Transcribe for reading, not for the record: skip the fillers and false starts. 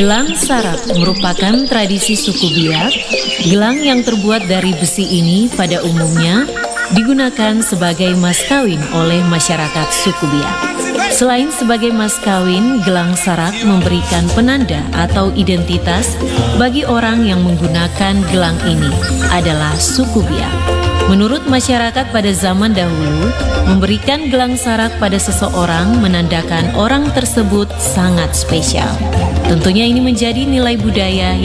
Gelang sarak merupakan tradisi suku Biak. Gelang yang terbuat dari besi ini pada umumnya digunakan sebagai mas kawin oleh masyarakat suku Biak. Selain sebagai mas kawin, gelang sarak memberikan penanda atau identitas bagi orang yang menggunakan gelang ini adalah suku Biak. Menurut masyarakat pada zaman dahulu, memberikan gelang sarak pada seseorang menandakan orang tersebut sangat spesial. Tentunya ini menjadi nilai budaya